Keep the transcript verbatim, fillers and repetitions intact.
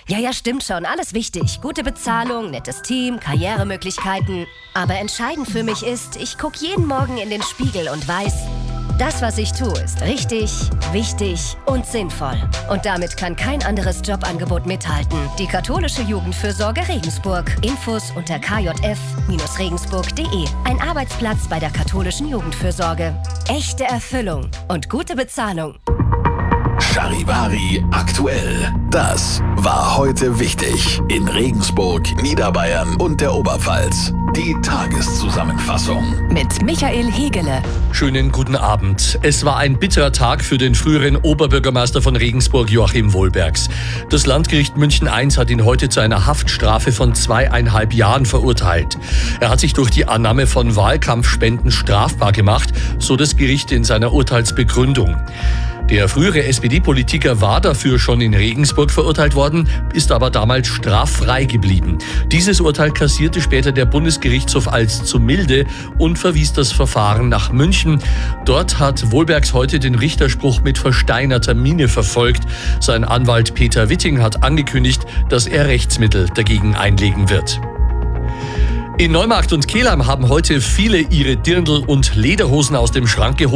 Ja, ja, stimmt schon. Alles wichtig. Gute Bezahlung, nettes Team, Karrieremöglichkeiten. Aber entscheidend für mich ist, ich gucke jeden Morgen in den Spiegel und weiß, das, was ich tue, ist richtig, wichtig und sinnvoll. Und damit kann kein anderes Jobangebot mithalten. Die katholische Jugendfürsorge Regensburg. Infos unter k j f Bindestrich regensburg punkt de. Ein Arbeitsplatz bei der katholischen Jugendfürsorge. Echte Erfüllung und gute Bezahlung. Charivari aktuell. Das war heute wichtig in Regensburg, Niederbayern und der Oberpfalz. Die Tageszusammenfassung Mit Michael Hegele. Schönen guten Abend. Es war ein bitterer Tag für den früheren Oberbürgermeister von Regensburg, Joachim Wohlbergs. Das Landgericht München eins hat ihn heute zu einer Haftstrafe von zweieinhalb Jahren verurteilt. Er hat sich durch die Annahme von Wahlkampfspenden strafbar gemacht, so das Gericht in seiner Urteilsbegründung. Der frühere S P D-Politiker war dafür schon in Regensburg verurteilt worden, ist aber damals straffrei geblieben. Dieses Urteil kassierte später der Bundesgerichtshof als zu milde und verwies das Verfahren nach München. Dort hat Wohlbergs heute den Richterspruch mit versteinerter Miene verfolgt. Sein Anwalt Peter Witting hat angekündigt, dass er Rechtsmittel dagegen einlegen wird. In Neumarkt und Kelheim haben heute viele ihre Dirndl und Lederhosen aus dem Schrank geholt.